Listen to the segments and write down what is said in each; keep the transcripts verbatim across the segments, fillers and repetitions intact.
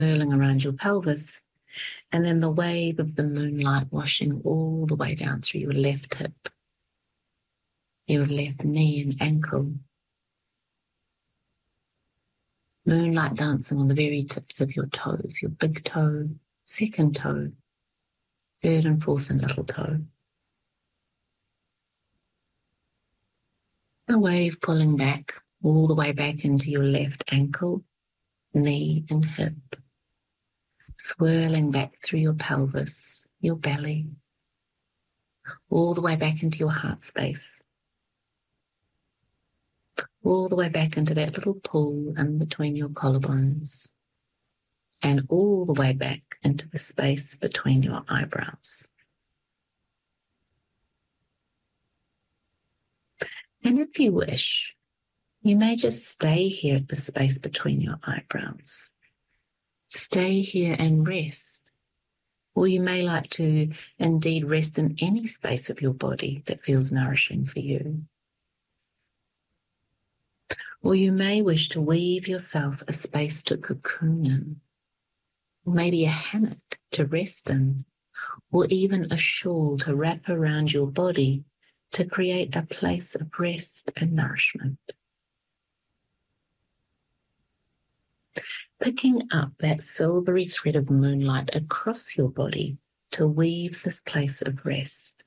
swirling around your pelvis, and then the wave of the moonlight washing all the way down through your left hip, your left knee and ankle. Moonlight dancing on the very tips of your toes, your big toe, second toe, third and fourth and little toe. A wave pulling back all the way back into your left ankle, knee and hip, swirling back through your pelvis, your belly, all the way back into your heart space, all the way back into that little pool in between your collarbones, and all the way back into the space between your eyebrows. And if you wish, you may just stay here at the space between your eyebrows. Stay here and rest. Or you may like to indeed rest in any space of your body that feels nourishing for you. Or you may wish to weave yourself a space to cocoon in, or maybe a hammock to rest in, or even a shawl to wrap around your body to create a place of rest and nourishment. Picking up that silvery thread of moonlight across your body to weave this place of rest,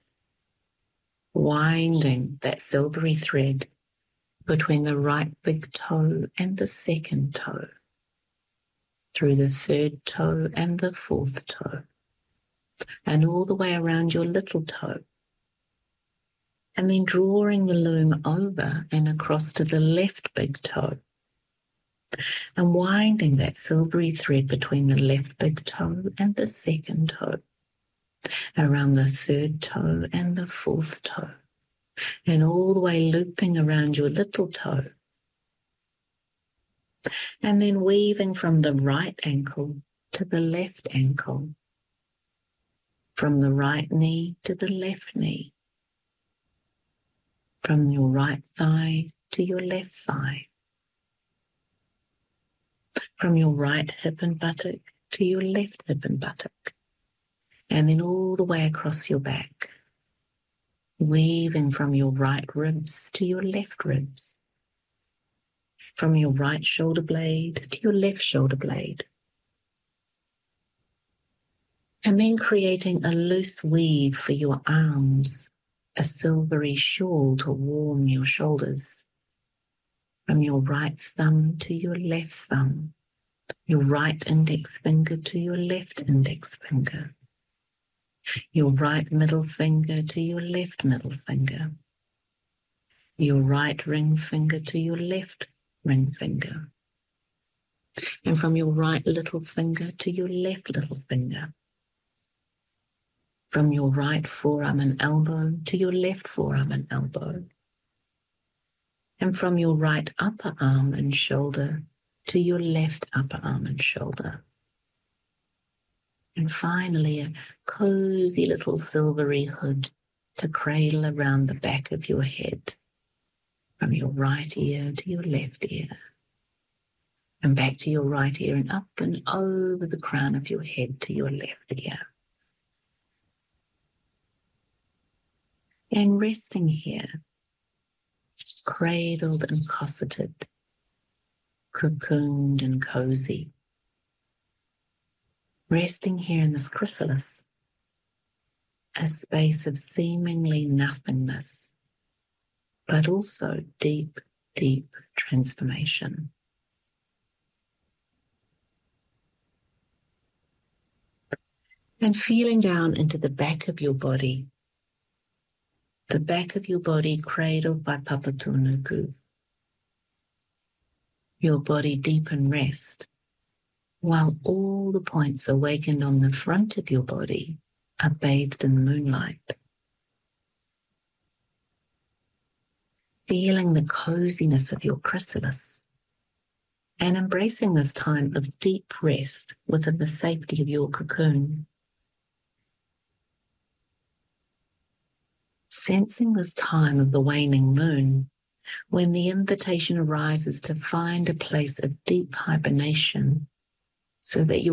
winding that silvery thread between the right big toe and the second toe, through the third toe and the fourth toe, and all the way around your little toe, and then drawing the loom over and across to the left big toe, and winding that silvery thread between the left big toe and the second toe, around the third toe and the fourth toe, and all the way looping around your little toe, and then weaving from the right ankle to the left ankle, from the right knee to the left knee, from your right thigh to your left thigh, from your right hip and buttock to your left hip and buttock, and then all the way across your back, weaving from your right ribs to your left ribs, from your right shoulder blade to your left shoulder blade, and then creating a loose weave for your arms, a silvery shawl to warm your shoulders, from your right thumb to your left thumb, your right index finger to your left index finger, your right middle finger to your left middle finger, your right ring finger to your left ring finger, and from your right little finger to your left little finger, from your right forearm and elbow to your left forearm and elbow, and from your right upper arm and shoulder to your left upper arm and shoulder. And finally, a cozy little silvery hood to cradle around the back of your head, from your right ear to your left ear, and back to your right ear and up and over the crown of your head to your left ear. And resting here, cradled and cosseted, cocooned and cozy. Resting here in this chrysalis, a space of seemingly nothingness, but also deep, deep transformation. And feeling down into the back of your body, the back of your body cradled by Papatūānuku, your body deep in rest, while all the points awakened on the front of your body are bathed in the moonlight. Feeling the coziness of your chrysalis and embracing this time of deep rest within the safety of your cocoon. Sensing this time of the waning moon, when the invitation arises to find a place of deep hibernation, so that you